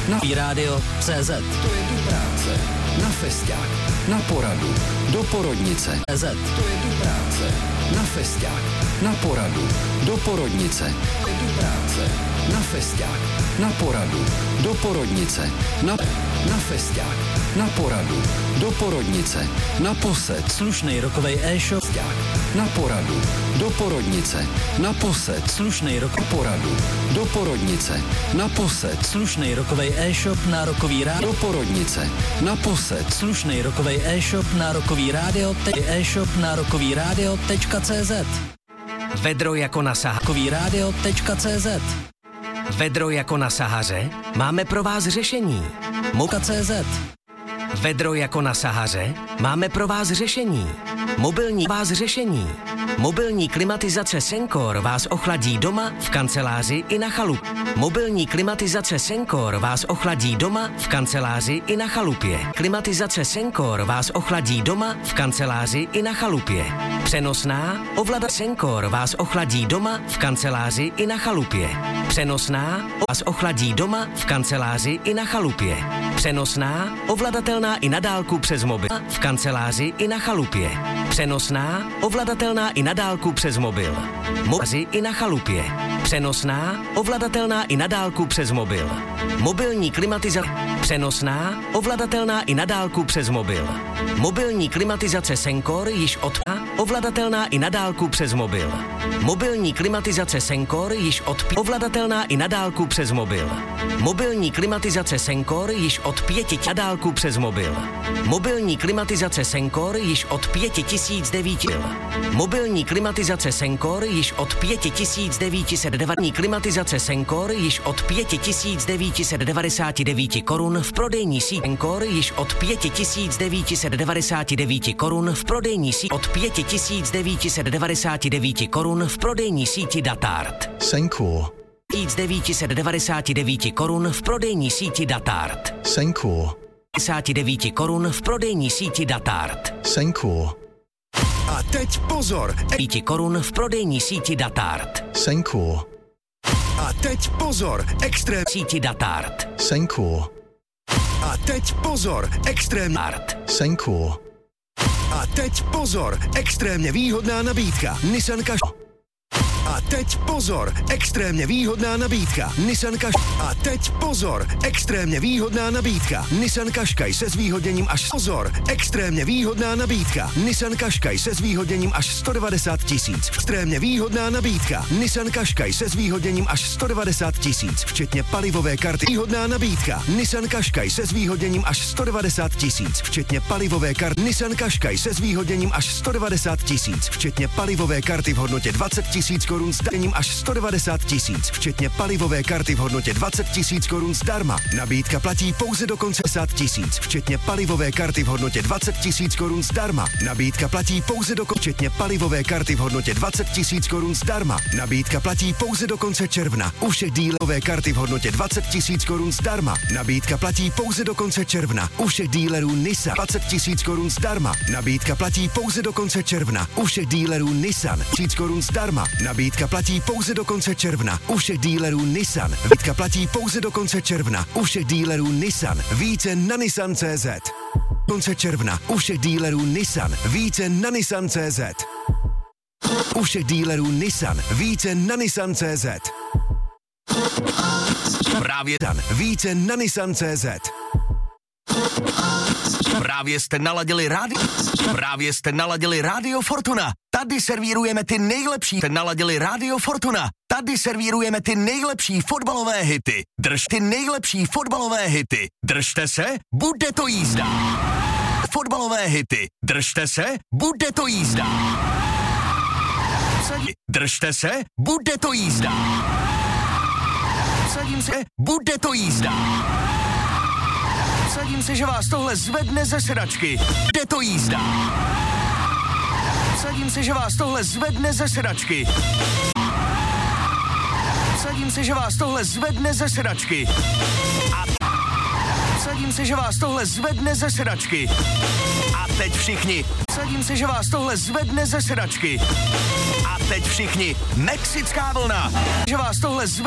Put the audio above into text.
na Radio.cz. To je do práce, na festiák, na poradu, do porodnice. CZ. To je do práce, na festiák, na poradu, do porodnice. To je do práce, na festiák, na poradu, do porodnice. Na festiák, na poradu, do porodnice, na posed. Slušnej rokovej e-shop. Na poradu, do porodnice, na posed. Slušnej poradu, do porodnice, na posed. Slušnej rokovej e-shop, nárokový rádio. Do porodnice, na posed. Slušnej rokovej e-shop, nárokový rádio. E-shop, nárokový rádio.cz. Vedro jako na Sahaři. Radio.cz. Vedro jako na Sahaře, máme pro vás řešení. Moka.cz. Vedro jako na Sahaře, máme pro vás řešení. Mobilní klimatizace Sencor vás ochladí doma, v kanceláři i na chalupě. Mobilní klimatizace Sencor vás ochladí doma, v kanceláři i na chalupě. Klimatizace Sencor vás ochladí doma, v kanceláři i na chalupě. Přenosná ovladatel Sencor vás ochladí doma, v kanceláři i na chalupě. Přenosná vás ochladí doma, v kanceláři i na chalupě. Přenosná ovladatelná i na dálku přes mobil, v kanceláři i na chalupě. Přenosná ovladatelná i na dálku přes mobil. I na chalupě. Přenosná ovladatelná i na dálku přes mobil. Mobilní klimatizace. Přenosná ovladatelná i na dálku přes mobil. Mobilní klimatizace Sencor již od ovladatelná i na dálku přes mobil. Mobilní klimatizace Sencor již od ovladatelná i na dálku přes mobil. Mobilní klimatizace Sencor již od 5 na dálku přes mobil. Mobilní klimatizace Sencor již od 5009. Mobilní klimatizace Sencor již od 5990. Klimatizace Sencor již od 5999 korun v prodejní síti. Sencor již od 5999 korun v prodejní síti. Od 5999 korun v prodejní síti Datart. Sencor. 1999 korun v prodejní síti Datart. Sencor. 59 korun v prodejní síti Datart. Sencor. A teď pozor! 5 korun v prodejní síti Datart. Sencor. A teď pozor! Extrém síti Datart. Sencor. A teď pozor! Extrém Sencor. A teď pozor! Extrémně výhodná nabídka. Nissan Qashqai. A teď pozor, extrémně výhodná nabídka. Nissan Qashqai. A teď pozor, extrémně výhodná nabídka. Nissan Qashqai se zvýhodněním až pozor, extrémně výhodná nabídka. Nissan Qashqai se zvýhodněním až 190 000. Extrémně výhodná nabídka. Nissan Qashqai se zvýhodněním až 190 000, včetně palivové karty. Výhodná nabídka. Nissan Qashqai se zvýhodněním až 190 000, včetně palivové karty. Nissan Qashqai se zvýhodněním až 190 000, včetně palivové karty v hodnotě 20 000 korun s daním až 190 000, včetně palivové karty v hodnotě 20 000 korun zdarma. Nabídka platí pouze do konce 50 000, včetně palivové karty v hodnotě 20 000 korun zdarma. Nabídka platí pouze do konce včetně palivové karty v hodnotě 20 000 korun zdarma. Nabídka platí pouze do konce června. U všech dílerové karty v hodnotě 20 000 korun zdarma. Nabídka platí pouze do konce června. U všech dílerů Nissan 20 000 korun zdarma. Nabídka platí pouze do konce června. U všech dílerů Nissan 1000 korun zdarma. Nabídka platí pouze do konce června. U všech dílerů Nissan. Nabídka platí pouze do konce června. U všech dílerů Nissan. Více na Nissan.cz. Konce června. U všech dílerů Nissan. Více na Nissan.cz. U všech dílerů Nissan. Více na Nissan.cz. Právě tam. Více na Nissan.cz. Právě jste naladili rádio Fortuna. Tady servírujeme ty nejlepší. Jste naladili rádio Fortuna. Tady servírujeme ty nejlepší fotbalové hity. Držte se, bude to jízda. Fotbalové hity. Držte se, bude to jízda. Držte se, bude to jízda. Sadím se, bude to jízda. Sadím se, že vás tohle zvedne ze sedačky. Bude to jízda. Sadím se, že vás tohle zvedne ze sedačky. Sadím se, že vás tohle zvedne ze sedačky. Sadím se, že vás tohle zvedne ze sedačky. A teď všichni. Sadím se, že vás tohle zvedne ze sedačky. A teď všichni. Mexická vlna. Že vás tohle zvedne.